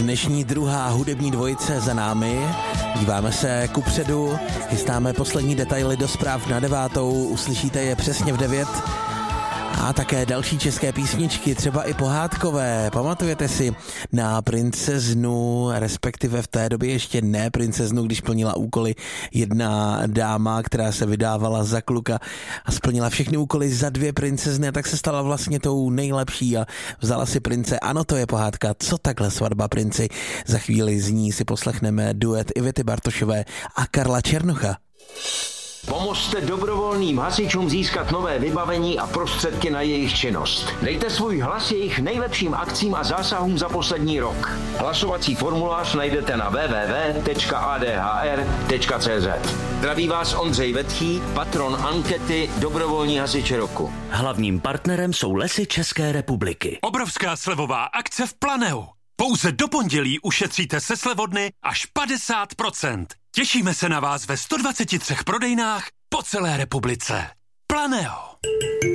Dnešní druhá hudební dvojice za námi. Díváme se kupředu, chystáme poslední detaily do zpráv na 9. Uslyšíte je přesně v 9. A také další české písničky, třeba i pohádkové. Pamatujete si na princeznu, respektive v té době ještě ne princeznu, když plnila úkoly jedna dáma, která se vydávala za kluka a splnila všechny úkoly za 2 princezny a tak se stala vlastně tou nejlepší a vzala si prince. Ano, to je pohádka Co takhle svatba princi. Za chvíli z ní si poslechneme duet Ivety Bartošové a Karla Černocha. Pomozte dobrovolným hasičům získat nové vybavení a prostředky na jejich činnost. Dejte svůj hlas jejich nejlepším akcím a zásahům za poslední rok. Hlasovací formulář najdete na www.adhr.cz. Zdraví vás Ondřej Vetchý, patron ankety Dobrovolní hasiči roku. Hlavním partnerem jsou Lesy České republiky. Obrovská slevová akce v Planeu. Pouze do pondělí ušetříte se slevodny až 50%. Těšíme se na vás ve 123 prodejnách po celé republice. Planeo.